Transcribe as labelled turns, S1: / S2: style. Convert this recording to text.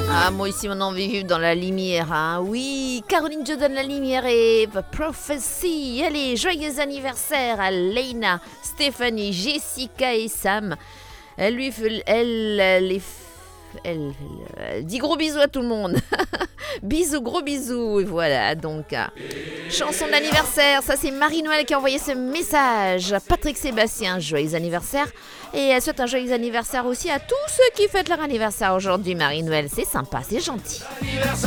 S1: Ah, moi aussi, on a envie de vivre dans la lumière, hein. Oui, Caroline Jordan, la lumière et The Prophecy. Allez, joyeux anniversaire à Leina, Stéphanie, Jessica et Sam. Elle dit gros bisous à tout le monde. Bisous, gros bisous. Et voilà, donc, chanson d'anniversaire. Ça, c'est Marie-Noël qui a envoyé ce message. Patrick Sébastien, joyeux anniversaire. Et elle souhaite un joyeux anniversaire aussi à tous ceux qui fêtent leur anniversaire aujourd'hui. Marie-Noël, c'est sympa, c'est gentil. Anniversaire.